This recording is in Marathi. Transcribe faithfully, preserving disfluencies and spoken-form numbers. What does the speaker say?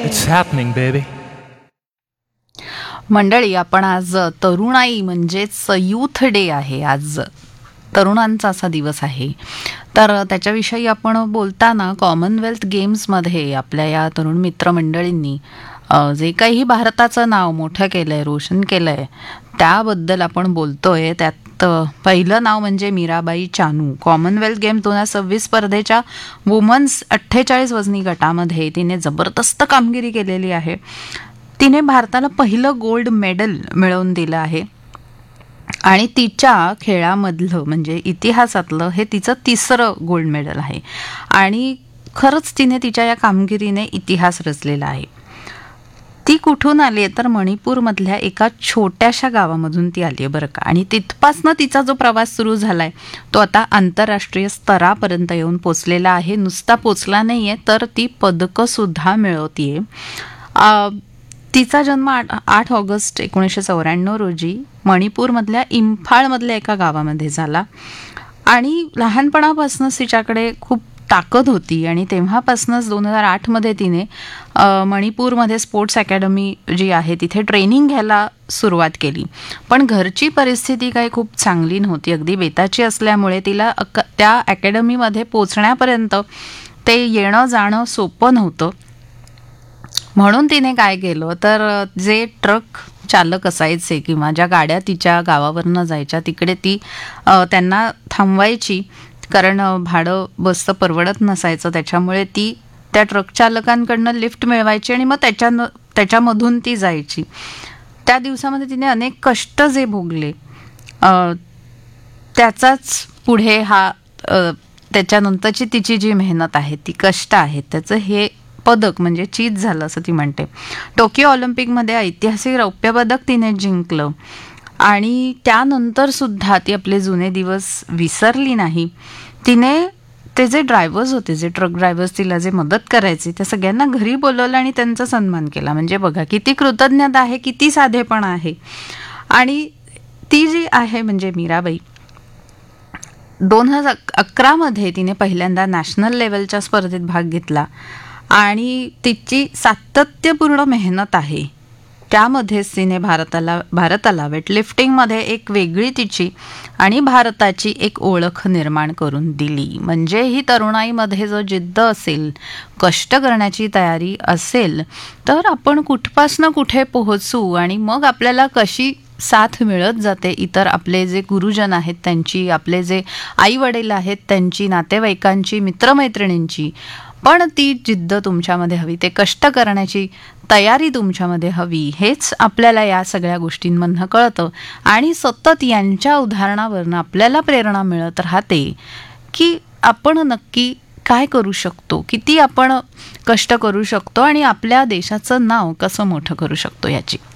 It's happening, baby. मंडळी, आपण आज तरुणाई म्हणजेच यूथ डे आहे. आज तरुणांचा असा दिवस आहे. तर त्याच्याविषयी आपण बोलताना कॉमनवेल्थ गेम्समध्ये आपल्या या तरुण मित्रमंडळींनी जे काही भारताचं नाव मोठं केलं आहे, रोशन केलं आहे, त्याबद्दल आपण बोलतोय. त्यात पहिलं नाव म्हणजे मीराबाई चानू. कॉमनवेल्थ गेम दोन हजार सव्वीस स्पर्धेच्या वुमन्स अठ्ठेचाळीस वजनी गटामध्ये तिने जबरदस्त कामगिरी केलेली आहे. तिने भारताला पहिलं गोल्ड मेडल मिळवून दिलं आहे आणि तिच्या खेळामधलं म्हणजे इतिहासातलं हे तिचं तिसरं गोल्ड मेडल आहे. आणि खरंच तिने तिच्या या कामगिरीने इतिहास रचलेला आहे. ती कुठून आली आहे तर मणिपूरमधल्या एका छोट्याशा गावामधून ती आली आहे बरं का. आणि तिथपासनं तिचा जो प्रवास सुरू झाला आहे तो आता आंतरराष्ट्रीय स्तरापर्यंत येऊन पोचलेला आहे. नुसता पोचला नाही आहे तर ती पदकंसुद्धा मिळवते आहे. तिचा जन्म आठ आठ ऑगस्ट एकोणीसशे चौऱ्याण्णव रोजी मणिपूरमधल्या इम्फाळमधल्या एका गावामध्ये झाला. आणि लहानपणापासूनच तिच्याकडे खूप ताकद होती आणि तेव्हापासूनच दोन हजार आठमध्ये तिने मणिपूरमध्ये स्पोर्ट्स अकॅडमी जी आहे तिथे ट्रेनिंग घ्यायला सुरुवात केली. पण घरची परिस्थिती काही खूप चांगली नव्हती, अगदी बेताची असल्यामुळे तिला अक त्या अकॅडमीमध्ये पोचण्यापर्यंत ते येणं जाणं सोपं नव्हतं. म्हणून तिने काय केलं तर जे ट्रक चालक असायचे किंवा ज्या गाड्या तिच्या गावावरनं जायच्या तिकडे ती त्यांना थांबवायची, कारण भाडं बसचं परवडत नसायचं. त्याच्यामुळे ती त्या ट्रक चालकांकडनं लिफ्ट मिळवायची आणि मग त्याच्यानं त्याच्यामधून ती जायची. त्या दिवसामध्ये तिने अनेक कष्ट जे भोगले त्याचाच पुढे हा त्याच्यानंतरची तिची जी मेहनत आहे, ती कष्ट आहेत, त्याचं हे पदक म्हणजे चीज झालं असं ती म्हणते. टोकियो ऑलिम्पिकमध्ये ऐतिहासिक रौप्य पदक तिने जिंकलं आणि त्यानंतर सुद्धा ती आपले जुने दिवस विसरली नाही. तिने ते जे ड्रायव्हर्स होते, जे ट्रक ड्रायव्हर्स तिला जे मदत करायचे, त्या सगळ्यांना घरी बोलवलं आणि त्यांचा सन्मान केला. म्हणजे बघा किती कृतज्ञता आहे, किती साधेपण आहे. आणि ती जी आहे म्हणजे मीराबाई, दोन हजार अकरामध्ये तिने पहिल्यांदा नॅशनल लेवलच्या स्पर्धेत भाग घेतला आणि तिची सातत्यपूर्ण मेहनत आहे त्यामध्येच तिने भारताला भारताला वेटलिफ्टिंगमध्ये एक वेगळी तिची आणि भारताची एक ओळख निर्माण करून दिली. म्हणजे ही तरुणाईमध्ये जो जिद्द असेल, कष्ट करण्याची तयारी असेल तर आपण कुठपासनं कुठे पोहोचू आणि मग आपल्याला कशी साथ मिळत जाते. इतर आपले जे गुरुजन आहेत त्यांची, आपले जे आई वडील आहेत त्यांची, नातेवाईकांची, मित्रमैत्रिणींची, पण ती जिद्द तुमच्यामध्ये हवी, ते कष्ट करण्याची तयारी तुमच्यामध्ये हवी. हेच आपल्याला या सगळ्या गोष्टींमधनं कळतं आणि सतत यांच्या उदाहरणावरनं आपल्याला प्रेरणा मिळत राहते की आपण नक्की काय करू शकतो, किती आपण कष्ट करू शकतो आणि आपल्या देशाचं नाव कसं मोठं करू शकतो याची.